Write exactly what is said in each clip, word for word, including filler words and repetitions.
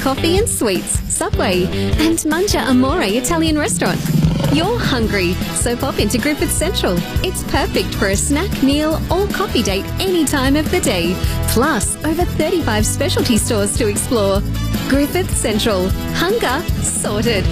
coffee and sweets, Subway, and Mangia Amore Italian restaurant. You're hungry, so pop into Griffith Central. It's perfect for a snack, meal, or coffee date any time of the day. Plus, over thirty-five specialty stores to explore. Griffith Central. Hunger sorted.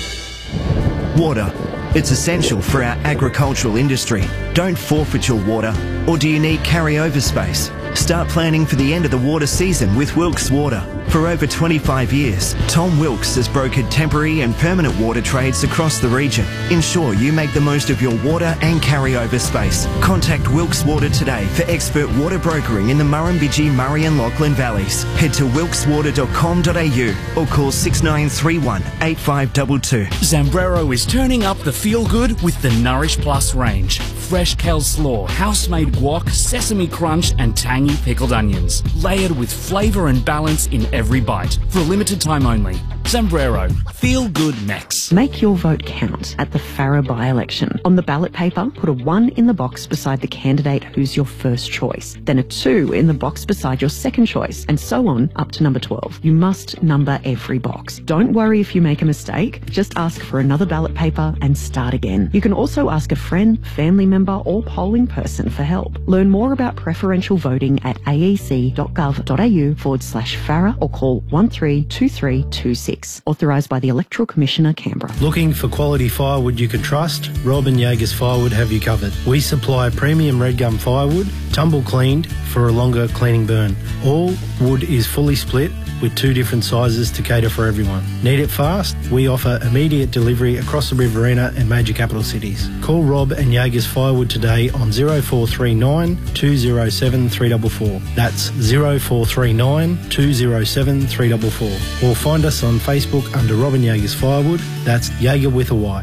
Water. It's essential for our agricultural industry. Don't forfeit your water. Or do you need carryover space? Start planning for the end of the water season with Wilkes Water. For over twenty-five years, Tom Wilkes has brokered temporary and permanent water trades across the region. Ensure you make the most of your water and carryover space. Contact Wilkes Water today for expert water brokering in the Murrumbidgee, Murray and Lachlan Valleys. Head to wilkes water dot com dot a u or call six nine three one, eight five two two. Zambrero is turning up the feel-good with the Nourish Plus range. Fresh kale slaw, house-made guac, sesame crunch and tangy pickled onions. Layered with flavour and balance in every bite. For a limited time only. Zambrero. Feel good mix. Make your vote count at the Farrer by-election. On the ballot paper, put a one in the box beside the candidate who's your first choice, then a two in the box beside your second choice, and so on up to number twelve. You must number every box. Don't worry if you make a mistake. Just ask for another ballot paper and start again. You can also ask a friend, family member, or polling person for help. Learn more about preferential voting at aec.gov.au forward slash Farrer or call one three two three two six. Authorised by the Electoral Commissioner, Canberra. Looking for quality firewood you can trust? Rob and Jaegers Firewood have you covered. We supply premium red gum firewood, tumble cleaned for a longer cleaning burn. All wood is fully split with two different sizes to cater for everyone. Need it fast? We offer immediate delivery across the Riverina and major capital cities. Call Rob and Jaegers Firewood today on zero four three nine, two zero seven, three four four. That's zero four three nine, two zero seven, three four four. Or find us on Facebook under Rob and Jaegers Firewood. That's Jaeger with a Y.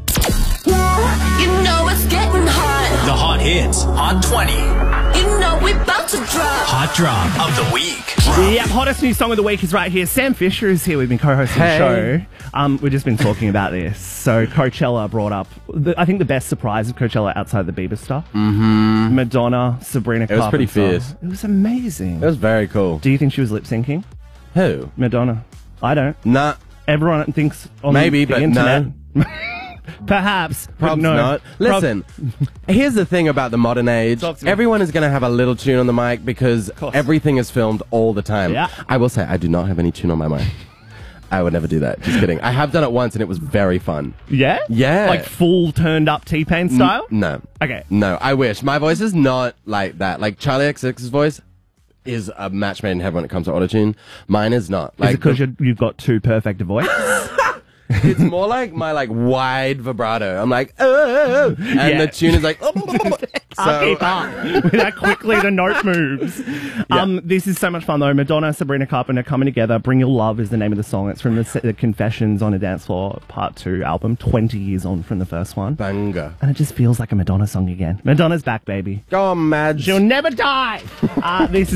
You know it's getting hot. The hot hits, Hot twenty. You know we're about to drop. Hot drop of the week. Yep, hottest new song of the week is right here. Sam Fisher is here with me, co-hosting Hey. the show. Um, we've just been talking about this. So Coachella brought up, the, I think the best surprise of Coachella outside the Bieber stuff. Mm-hmm. Madonna, Sabrina It was pretty Carpenter. fierce. It was amazing. It was very cool. Do you think she was lip syncing? Who? Madonna. I don't. Nah. Everyone thinks on Maybe, the but internet. no. Perhaps. but Probably no. not. Listen, here's the thing about the modern age. Talk to me. Everyone is going to have a little tune on the mic because course. everything is filmed all the time. Yeah. I will say, I do not have any tune on my mic. I would never do that. Just kidding. I have done it once and it was very fun. Yeah? Yeah. Like full turned up T-Pain style? N- no. Okay. No, I wish. My voice is not like that. Like Charlie X X's voice is a match made in heaven when it comes to autotune. Mine is not. Like, Is it because you've got too perfect a voice? it's more like my like wide vibrato. I'm like, oh, and Yeah. the tune is like, oh. I'll keep up with how quickly the note moves. Um, this is so much fun though. Madonna, Sabrina Carpenter coming together. Bring Your Love is the name of the song. It's from the, the Confessions on a Dance Floor Part two album, twenty years on from the first one. Banger. And it just feels like a Madonna song again. Madonna's back, baby. Go on, Mads. She'll never die. uh, this is